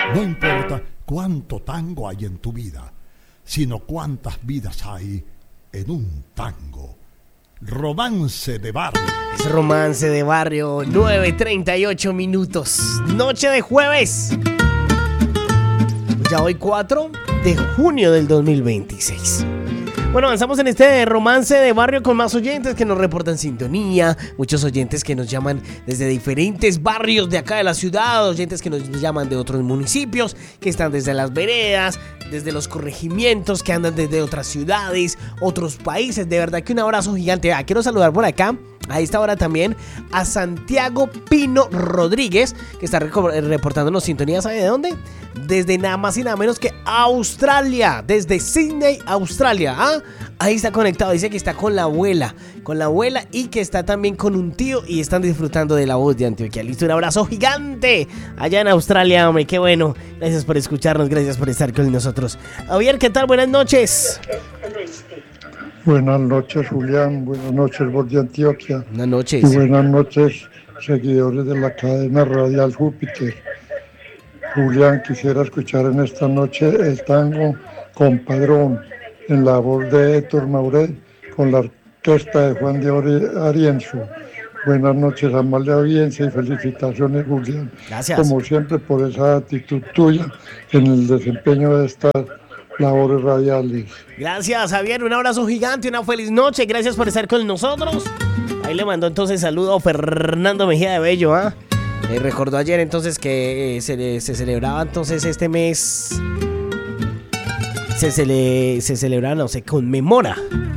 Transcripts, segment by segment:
No importa cuánto tango hay en tu vida, sino cuántas vidas hay en un tango. Romance de barrio. Es Romance de Barrio, 9:38 minutos. Noche de jueves. Ya hoy 4 de junio del 2026. Bueno, avanzamos en este Romance de Barrio con más oyentes que nos reportan sintonía, muchos oyentes que nos llaman desde diferentes barrios de acá de la ciudad, oyentes que nos llaman de otros municipios, que están desde las veredas, desde los corregimientos, que andan desde otras ciudades, otros países. De verdad que un abrazo gigante. Quiero saludar por acá a esta hora también a Santiago Pino Rodríguez, que está reportándonos sintonía. ¿Sabe de dónde? Desde nada más y nada menos que Australia, desde Sydney, Australia. Ahí está conectado, dice que está con la abuela y que está también con un tío y están disfrutando de la voz de Antioquia. Listo, un abrazo gigante allá en Australia, hombre, qué bueno. Gracias por escucharnos, gracias por estar con nosotros. Javier, ¿qué tal? Buenas noches. Buenas noches, Julián. Buenas noches, voz de Antioquia. Buenas noches. Y buenas noches, seguidores de la cadena radial Júpiter. Julián, quisiera escuchar en esta noche el tango Compadrón, en la voz de Héctor Mauret, con la orquesta de Juan de Arienzo. Buenas noches, amable audiencia, y felicitaciones, Julián. Gracias. Como siempre, por esa actitud tuya en el desempeño de estas labores radiales. Gracias, Javier, un abrazo gigante, una feliz noche, gracias por estar con nosotros. Ahí le mandó entonces saludo a Fernando Mejía de Bello, recordó ayer entonces que se celebraba entonces este mes, se celebra, no, se conmemora.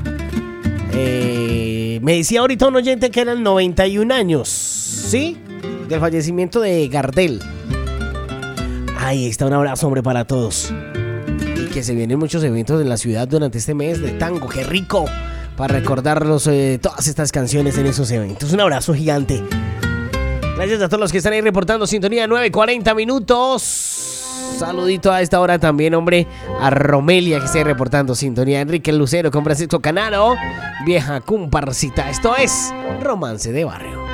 Me decía ahorita un oyente que eran 91 años, ¿sí? Del fallecimiento de Gardel. Ahí está, un abrazo, hombre, para todos. Y que se vienen muchos eventos en la ciudad durante este mes de tango, qué rico, para recordarlos todas estas canciones en esos eventos. Un abrazo gigante. Gracias a todos los que están ahí reportando sintonía, 9:40 minutos. Saludito a esta hora también, hombre, a Romelia, que está reportando sintonía. Enrique Lucero con Francisco Canaro, vieja comparcita. Esto es Romance de Barrio.